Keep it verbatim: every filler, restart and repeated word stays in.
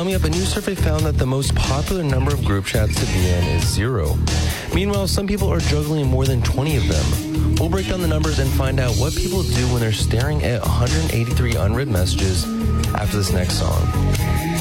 Coming up, a new survey found that the most popular number of group chats to be in is zero. Meanwhile, some people are juggling more than twenty of them. We'll break down the numbers and find out what people do when they're staring at one hundred eighty-three unread messages after this next song.